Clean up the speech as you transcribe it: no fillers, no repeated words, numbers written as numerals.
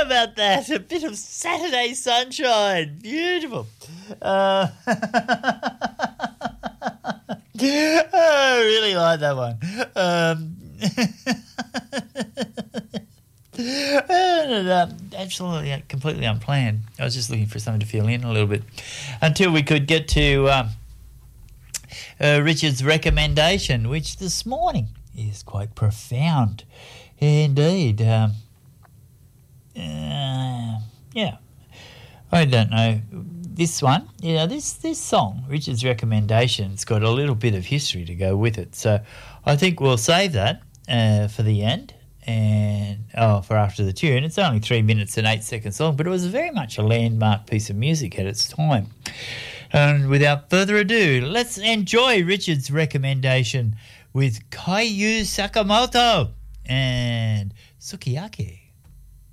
about that? A bit of Saturday sunshine. Beautiful. I really like that one. Absolutely, completely unplanned. I was just looking for something to fill in a little bit until we could get to Richard's recommendation, which this morning is quite profound indeed. Yeah, I don't know. This one, this song, Richard's recommendation's got a little bit of history to go with it. So I think we'll save that for the end and for after the tune. It's only 3 minutes and 8 seconds long, but it was very much a landmark piece of music at its time. And without further ado, let's enjoy Richard's recommendation with Kaiju Sakamoto and Sukiyaki.